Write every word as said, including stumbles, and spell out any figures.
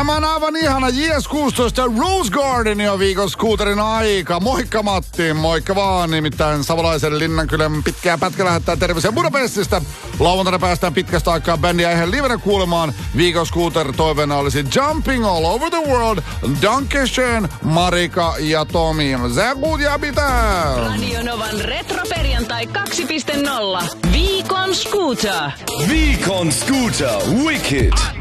Tämä on aivan ihana J S kuusitoista Rose Garden ja viikon skuuterin aika. Moikka Matti, moikka vaan. Nimittäin Savolaisen Linnankylän pitkää pätkä lähettää terveisiä Budapestista. Lauantaina päästään pitkästä aikaa bändiä ihan livenä kuulemaan. Viikon scooter toiveena olisi Jumping All Over the World, Dankeschön, Marika ja Tomi. Se kuutia pitää. Radio Novan retroperjantai kaksi piste nolla. Viikon scooter. Viikon scooter, wicked.